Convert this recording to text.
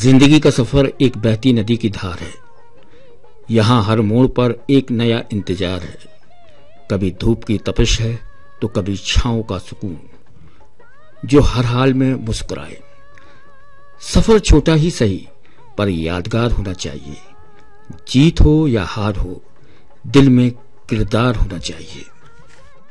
जिंदगी का सफर एक बहती नदी की धार है। यहां हर मोड़ पर एक नया इंतजार है। कभी धूप की तपिश है तो कभी छांव का सुकून जो हर हाल में मुस्कुराए। सफर छोटा ही सही पर यादगार होना चाहिए। जीत हो या हार हो, दिल में किरदार होना चाहिए।